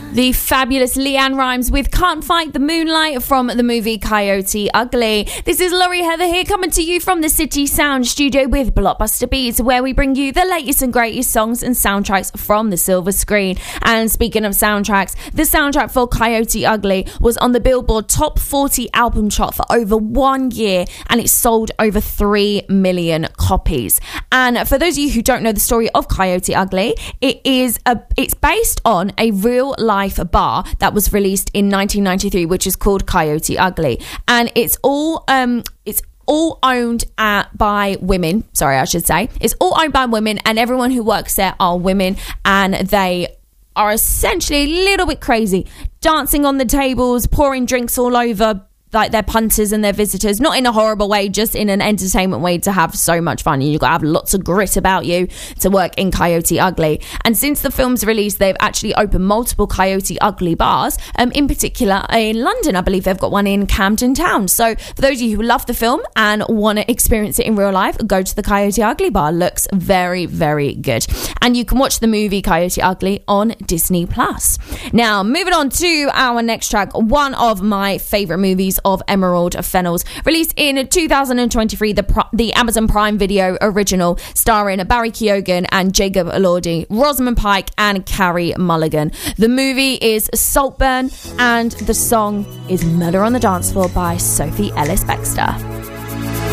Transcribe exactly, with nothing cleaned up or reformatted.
The fabulous Leanne Rimes with Can't Fight the Moonlight from the movie Coyote Ugly. This is Laurie Heather here, coming to you from the City Sound Studio with Blockbuster Beats, where we bring you the latest and greatest songs and soundtracks from the silver screen. And speaking of soundtracks, the soundtrack for Coyote Ugly was on the Billboard Top forty album chart for over one year, and it sold over three million copies. And for those of you who don't know the story of Coyote Ugly, it is a, it's based on a real life bar that was released in nineteen ninety-three, which is called Coyote Ugly, and it's all um it's all owned uh, by women. Sorry, I should say it's all owned by women, and everyone who works there are women, and they are essentially a little bit crazy, dancing on the tables, pouring drinks all over like their punters and their visitors, not in a horrible way, just in an entertainment way to have so much fun. You've got to have lots of grit about you to work in Coyote Ugly. And since the film's release, they've actually opened multiple Coyote Ugly bars, um, in particular in London. I believe they've got one in Camden Town. So for those of you who love the film and want to experience it in real life, go to the Coyote Ugly bar. Looks very, very good. And you can watch the movie Coyote Ugly on Disney Plus. Now, moving on to our next track, one of my favourite movies of Emerald Fennell's, released in two thousand twenty-three, the the Amazon Prime Video original, starring Barry Keoghan and Jacob Elordi, Rosamund Pike and Carey Mulligan. The movie is Saltburn, and the song is Murder on the Dance Floor by Sophie Ellis-Bextor.